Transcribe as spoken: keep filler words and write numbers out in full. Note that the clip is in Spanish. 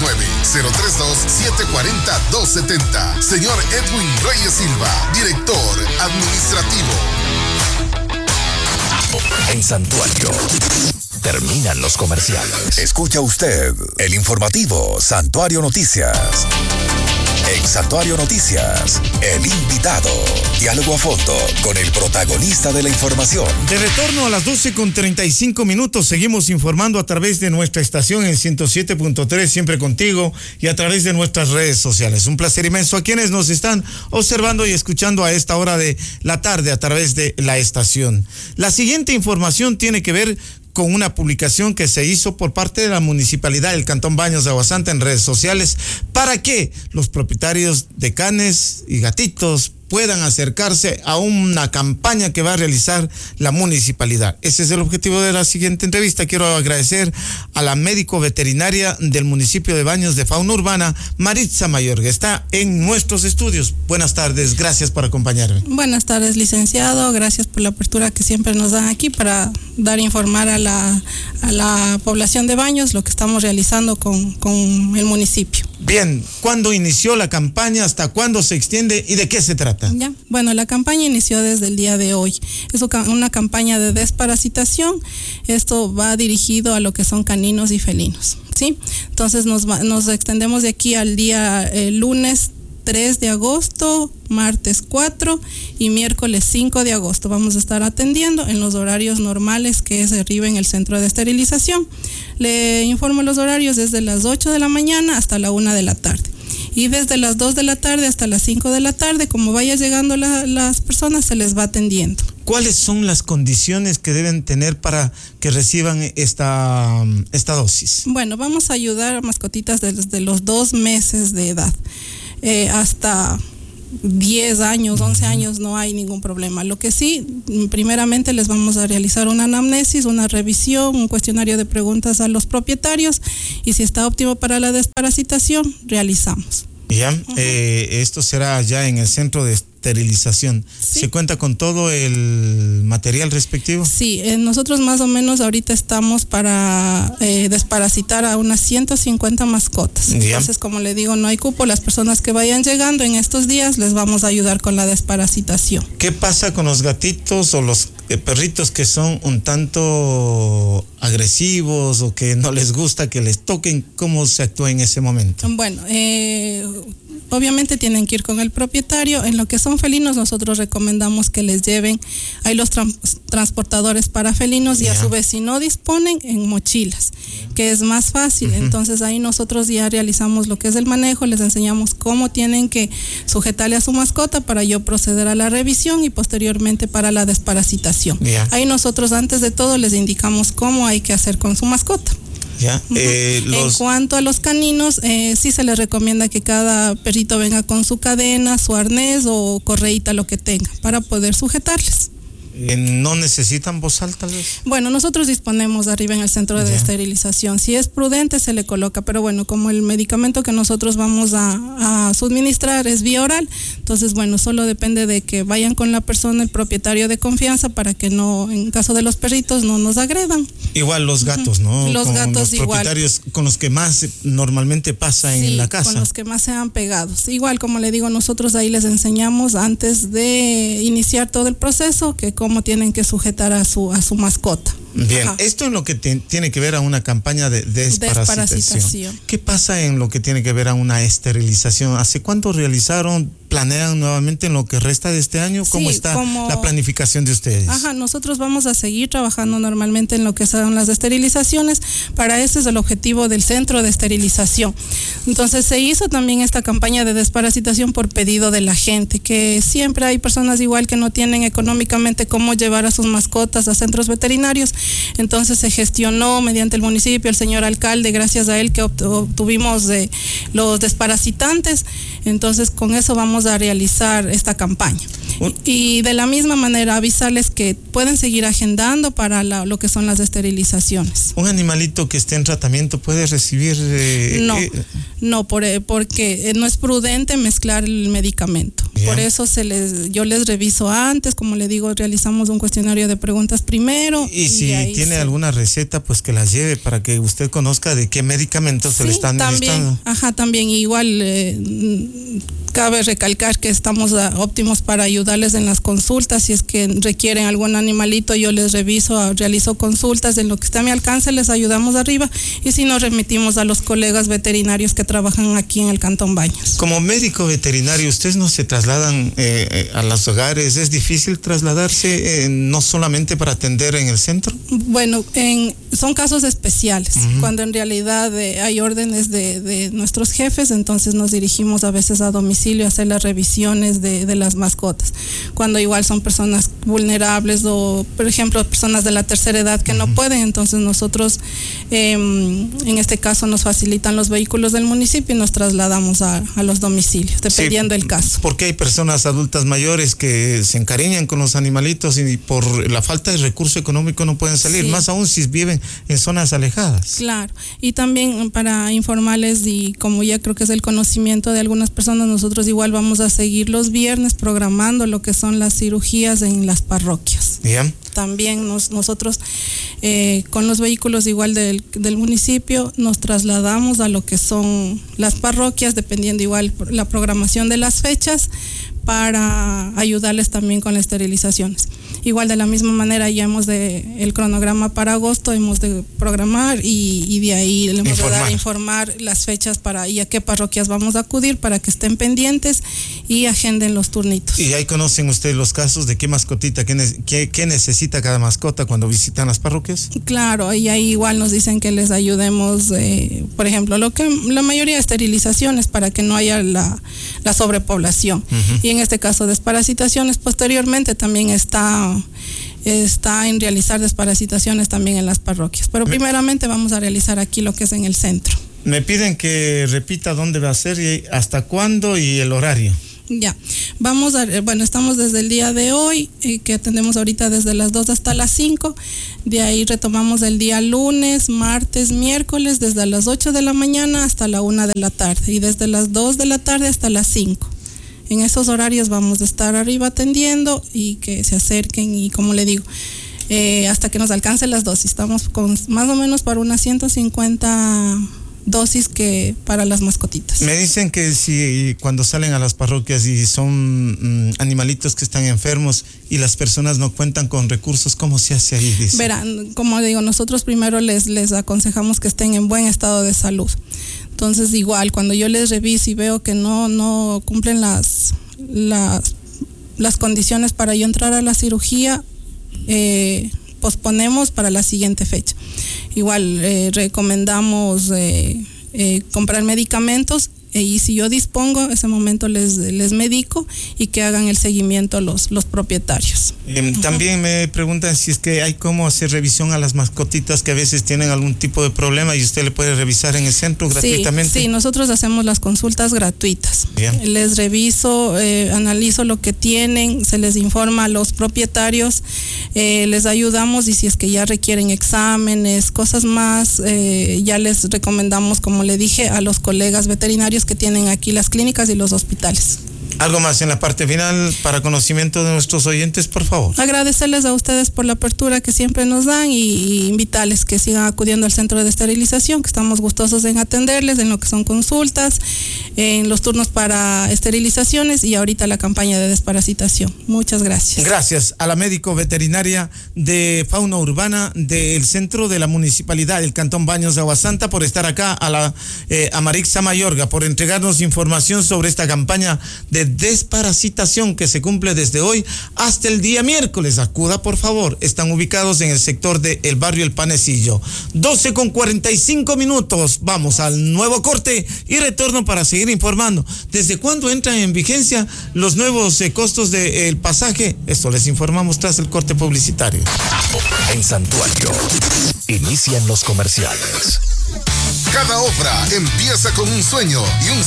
nueve, cero tres dos, siete cuatro cero, dos siete cero. Señor Edwin Reyes Silva, director administrativo. En Santuario terminan los comerciales. Escucha usted el informativo Santuario Noticias. En Santuario Noticias, el invitado. Diálogo a fondo con el protagonista de la información. De retorno a las doce con treinta y cinco minutos, seguimos informando a través de nuestra estación en ciento siete punto tres, siempre contigo, y a través de nuestras redes sociales. Un placer inmenso a quienes nos están observando y escuchando a esta hora de la tarde a través de la estación. La siguiente información tiene que ver con una publicación que se hizo por parte de la Municipalidad del Cantón Baños de Aguasanta en redes sociales para que los propietarios de canes y gatitos puedan acercarse a una campaña que va a realizar la municipalidad. Ese es el objetivo de la siguiente entrevista. Quiero agradecer a la médico veterinaria del municipio de Baños de Fauna Urbana, Maritza Mayor, que está en nuestros estudios. Buenas tardes, gracias por acompañarme. Buenas tardes, licenciado, gracias por la apertura que siempre nos dan aquí para dar a informar a la, a la población de Baños lo que estamos realizando con, con el municipio. Bien, ¿cuándo inició la campaña? ¿Hasta cuándo se extiende? ¿Y de qué se trata? Ya, bueno, la campaña inició desde el día de hoy. Es una campaña de desparasitación. Esto va dirigido a lo que son caninos y felinos, ¿sí? Entonces nos, nos extendemos de aquí al día eh, lunes tres de agosto, martes cuatro y miércoles cinco de agosto. Vamos a estar atendiendo en los horarios normales que se arriba en el centro de esterilización. Le informo los horarios desde las ocho de la mañana hasta la una de la tarde. Y desde las dos de la tarde hasta las cinco de la tarde, como vaya llegando la, las personas, se les va atendiendo. ¿Cuáles son las condiciones que deben tener para que reciban esta, esta dosis? Bueno, vamos a ayudar a mascotitas desde los dos meses de edad. Eh, hasta diez años, once años no hay ningún problema. Lo que sí, primeramente les vamos a realizar una anamnesis, una revisión, un cuestionario de preguntas a los propietarios y si está óptimo para la desparasitación, realizamos. Ya, uh-huh. eh, esto será ya en el centro de esterilización. ¿Sí? ¿Se cuenta con todo el material respectivo? Sí, eh, nosotros más o menos ahorita estamos para eh, desparasitar a unas ciento cincuenta mascotas. Ya. Entonces, como le digo, no hay cupo. Las personas que vayan llegando en estos días les vamos a ayudar con la desparasitación. ¿Qué pasa con los gatitos o los eh, perritos que son un tanto agresivos o que no les gusta que les toquen? ¿Cómo se actúa en ese momento? Bueno, eh... obviamente tienen que ir con el propietario. En lo que son felinos, nosotros recomendamos que les lleven, hay los trans, transportadores para felinos y yeah. a su vez si no disponen, en mochilas, que es más fácil. Uh-huh. Entonces ahí nosotros ya realizamos lo que es el manejo, les enseñamos cómo tienen que sujetarle a su mascota para yo proceder a la revisión y posteriormente para la desparasitación. Yeah. Ahí nosotros antes de todo les indicamos cómo hay que hacer con su mascota. Ya, eh, los... En cuanto a los caninos, eh, sí se les recomienda que cada perrito venga con su cadena, su arnés o correíta, lo que tenga, para poder sujetarles. Eh, ¿No necesitan bozal tal vez? Bueno, nosotros disponemos arriba en el centro de yeah. esterilización. Si es prudente se le coloca, pero bueno, como el medicamento que nosotros vamos a, a suministrar es vía oral, entonces bueno, solo depende de que vayan con la persona, el propietario de confianza, para que no, en caso de los perritos, no nos agredan. Igual los gatos, ¿no? Los con gatos los propietarios igual. Con los que más normalmente pasa sí, en la casa. Con los que más sean pegados. Igual, como le digo, nosotros ahí les enseñamos antes de iniciar todo el proceso que cómo tienen que sujetar a su a su mascota. Bien, Ajá. esto en lo que te, tiene que ver a una campaña de desparasitación. desparasitación. ¿Qué pasa en lo que tiene que ver a una esterilización? ¿Hace cuánto realizaron? ¿Planean nuevamente en lo que resta de este año? ¿Cómo sí, está como... la planificación de ustedes? Ajá, nosotros vamos a seguir trabajando normalmente en lo que son las esterilizaciones. Para eso es el objetivo del centro de esterilización. Entonces se hizo también esta campaña de desparasitación por pedido de la gente, que siempre hay personas igual que no tienen económicamente cómo llevar a sus mascotas a centros veterinarios. Entonces se gestionó mediante el municipio, el señor alcalde, gracias a él que obtuvimos de los desparasitantes. Entonces con eso vamos a realizar esta campaña. Y de la misma manera avisarles que pueden seguir agendando para la, lo que son las esterilizaciones. ¿Un animalito que esté en tratamiento puede recibir? Eh, no, eh, no por, porque no es prudente mezclar el medicamento. Bien. Por eso se les, yo les reviso antes, como le digo, realizamos un cuestionario de preguntas primero. Y, y si tiene se... alguna receta, pues que la lleve para que usted conozca de qué medicamentos sí, se le están también, necesitando. Ajá, también igual eh, cabe recalcar que estamos a, óptimos para ayudarles en las consultas. Si es que requieren algún animalito, yo les reviso, realizo consultas, en lo que esté a mi alcance les ayudamos arriba, y si nos remitimos a los colegas veterinarios que trabajan aquí en el Cantón Baños. Como médico veterinario, ¿ustedes no se trasladan eh, a los hogares? ¿Es difícil trasladarse eh, no solamente para atender en el centro? Bueno, en, son casos especiales, uh-huh. cuando en realidad eh, hay órdenes de, de nuestros jefes, entonces nos dirigimos a veces a domicilio a hacer las revisiones de, de las mascotas. Cuando igual son personas vulnerables o, por ejemplo, personas de la tercera edad que uh-huh. no pueden, entonces nosotros eh, en este caso nos facilitan los vehículos del municipio y nos trasladamos a, a los domicilios, dependiendo sí, del caso. Porque hay personas adultas mayores que se encariñan con los animalitos y por la falta de recurso económico no pueden salir, sí. más aún si viven en zonas alejadas. Claro, y también para informarles, y como ya creo que es el conocimiento de algunas personas, nosotros igual vamos a seguir los viernes programando lo que son las cirugías en las parroquias. Bien. También nos, nosotros eh, con los vehículos igual del, del municipio nos trasladamos a lo que son las parroquias, dependiendo igual la programación de las fechas, para ayudarles también con las esterilizaciones. Igual de la misma manera ya hemos de, el cronograma para agosto hemos de programar y, y de ahí le hemos informar. de dar a informar las fechas para y a qué parroquias vamos a acudir para que estén pendientes y agenden los turnitos. Y ahí conocen ustedes los casos de qué mascotita, qué, qué, qué necesita cada mascota cuando visitan las parroquias. Claro, y ahí igual nos dicen que les ayudemos, eh, por ejemplo, lo que la mayoría de esterilizaciones para que no haya la, la sobrepoblación. Uh-huh. Y en este caso desparasitaciones, posteriormente también está está en realizar desparasitaciones también en las parroquias, pero primeramente vamos a realizar aquí lo que es en el centro. Me piden que repita dónde va a ser y hasta cuándo y el horario. Ya, vamos a, bueno, estamos desde el día de hoy, eh, que atendemos ahorita desde las dos hasta las cinco, de ahí retomamos el día lunes, martes, miércoles, desde las ocho de la mañana hasta la una de la tarde y desde las dos de la tarde hasta las cinco. En esos horarios vamos a estar arriba atendiendo y que se acerquen y como le digo, eh, hasta que nos alcancen las dosis. Estamos con más o menos para unas ciento cincuenta dosis que para las mascotitas. Me dicen que si cuando salen a las parroquias y son mm, animalitos que están enfermos y las personas no cuentan con recursos, ¿cómo se hace ahí? Dice? Verán, como digo, nosotros primero les, les aconsejamos que estén en buen estado de salud. Entonces igual, cuando yo les reviso y veo que no, no cumplen las, las, las condiciones para yo entrar a la cirugía, eh, posponemos para la siguiente fecha. Igual eh, recomendamos eh, eh, comprar medicamentos eh, y si yo dispongo, ese momento les, les medico y que hagan el seguimiento los, los propietarios. Eh, también me preguntan si es que hay cómo hacer revisión a las mascotitas que a veces tienen algún tipo de problema y usted le puede revisar en el centro gratuitamente. Sí, sí, nosotros hacemos las consultas gratuitas. Bien. Les reviso, eh, analizo lo que tienen, se les informa a los propietarios, eh, les ayudamos y si es que ya requieren exámenes, cosas más, eh, ya les recomendamos, como le dije, a los colegas veterinarios que tienen aquí las clínicas y los hospitales. Algo más en la parte final para conocimiento de nuestros oyentes, por favor. Agradecerles a ustedes por la apertura que siempre nos dan y, y invitarles que sigan acudiendo al centro de esterilización, que estamos gustosos en atenderles en lo que son consultas, en los turnos para esterilizaciones y ahorita la campaña de desparasitación. Muchas gracias. Gracias a la médico veterinaria de fauna urbana del centro de la municipalidad del Cantón Baños de Agua Santa por estar acá, a la eh, a Marixa Mayorga, por entregarnos información sobre esta campaña de desparasitación que se cumple desde hoy hasta el día miércoles. Acuda, por favor. Están ubicados en el sector del barrio El Panecillo. doce con cuarenta y cinco minutos. Vamos al nuevo corte y retorno para seguir informando. ¿Desde cuándo entran en vigencia los nuevos eh, costos del pasaje? Esto les informamos tras el corte publicitario. En Santuario, inician los comerciales. Cada obra empieza con un sueño y un